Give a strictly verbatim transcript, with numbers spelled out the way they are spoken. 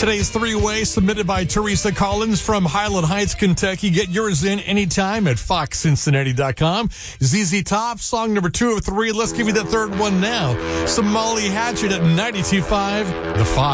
Today's three-way submitted by Teresa Collins from Highland Heights, Kentucky. Get yours in anytime at fox cincinnati dot com. Z Z Top, song number two of three. Let's give you that third one now. Some Molly Hatchet at ninety-two point five, The Fox.